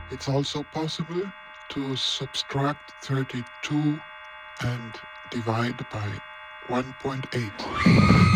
It's also possible to subtract 32 and divide by 1.8.